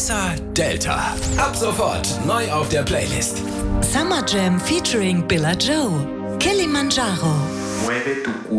Salsa Delta. Ab sofort neu auf der Playlist. Summer Jam featuring Billa Joe. Kilimanjaro. Mueve tu